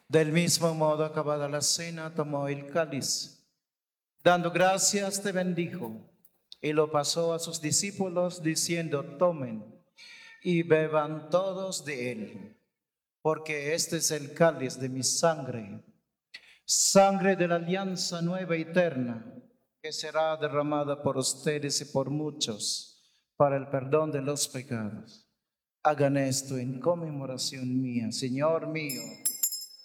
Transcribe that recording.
Del mismo modo, acabada la cena, tomó el cáliz. Dando gracias, te bendijo y lo pasó a sus discípulos diciendo: tomen y beban todos de él, porque este es el cáliz de mi sangre, sangre de la alianza nueva y eterna, que será derramada por ustedes y por muchos para el perdón de los pecados. Hagan esto en conmemoración mía. Señor mío,